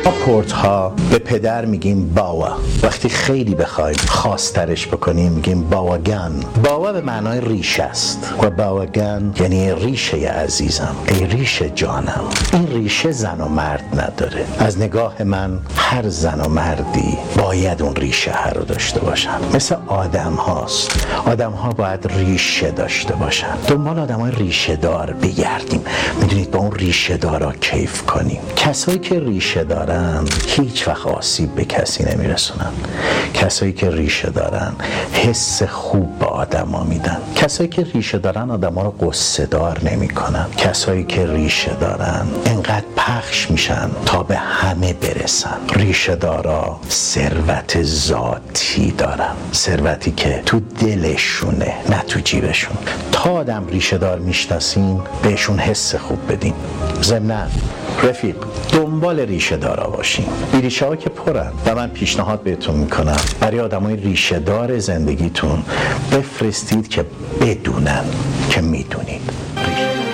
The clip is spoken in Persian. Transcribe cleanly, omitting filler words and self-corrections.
ما کردها به پدر میگیم باوا، وقتی خیلی بخوایم خاص‌ترش بکنیم میگیم باواگن. باوا به معنای ریشه است و باواگن یعنی ریشه عزیزم، ای ریشه جانم. این ریشه زن و مرد نداره. از نگاه من هر زن و مردی باید اون ریشه ها رو داشته باشن. مثل آدم هاست، آدم ها باید ریشه داشته باشن. دنبال آدم های ریشه دار بگردیم، میدونید با اون ریشه دارا کیف کنیم. کسایی که ریشه دارن هیچ وقت آسیب به کسی نمیرسونن. کسایی که ریشه دارن حس خوب به آدم ها میدن. کسایی که ریشه دارن آدم ها رو قصه دار نمی کنن. کسایی که ریشه دارن انقدر پخش میشن تا به همه برسن. ریشه دارا ثروت ذاتی دارن، ثروتی که تو دلشونه نه تو جیبشون. تا آدم ریشه دار میشناسیم بهشون حس خوب بدیم. ضمناً رفیق دنبال ریشه دارا باشیم. این ریشه ها که پرن و من پیشنهاد بهتون میکنم برای آدمای ریشه دار زندگیتون بفرستید که بدونن که میدونید.